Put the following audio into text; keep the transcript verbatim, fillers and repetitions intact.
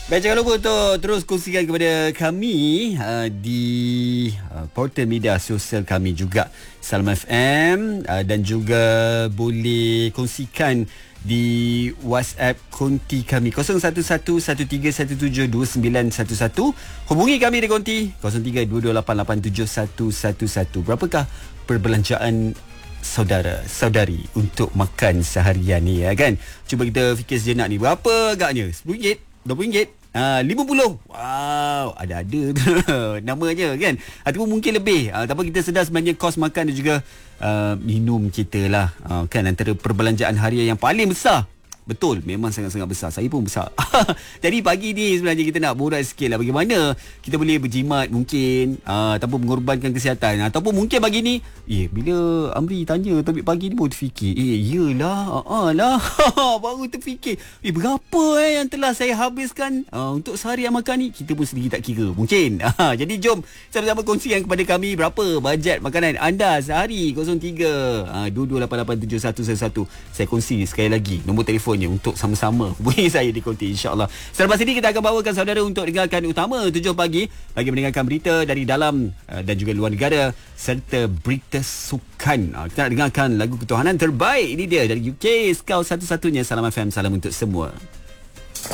Baik, jangan lupa untuk terus kongsikan kepada kami uh, di uh, portal media sosial kami juga Salam F M, uh, dan juga boleh kongsikan di WhatsApp konti kami kosong satu satu satu tiga satu tujuh dua sembilan satu satu. Hubungi kami di konti kosong tiga dua dua lapan lapan tujuh satu satu satu. Berapakah perbelanjaan saudara saudari untuk makan seharian ni, ya kan? Cuba kita fikir sejenak ni, berapa agaknya? sepuluh ringgit, dua puluh ringgit, Ah, lima puluh. Wow, ada-ada tu namanya, kan? Ataupun mungkin lebih. Ah, tapi kita sedar sebenarnya kos makan dan juga uh, minum kita lah, ah, kan, antara perbelanjaan harian yang paling besar. Betul, memang sangat-sangat besar. Saya pun besar. Jadi pagi ni sebenarnya kita nak borak sikit lah bagaimana kita boleh berjimat mungkin, uh, tanpa mengorbankan kesihatan. Ataupun mungkin pagi ni, eh, bila Amri tanya topik pagi ni baru terfikir, eh, yelah, uh, lah baru terfikir, eh, berapa eh yang telah saya habiskan uh, untuk seharian makan ni. Kita pun sedikit tak kira mungkin. Jadi jom sama-sama kongsikan kepada kami berapa bajet makanan anda sehari. Kosong tiga dua dua lapan lapan tujuh satu satu satu. Saya kongsi sekali lagi nombor telefon untuk sama-sama hubungi saya di konti, insyaAllah. Selepas ini kita akan bawakan saudara untuk dengarkan utama tujuh pagi bagi mendengarkan berita dari dalam uh, dan juga luar negara serta berita sukan. Uh, kita nak dengarkan lagu ketuhanan terbaik. Ini dia dari U K, Skau satu-satunya. Salam F M, salam untuk semua.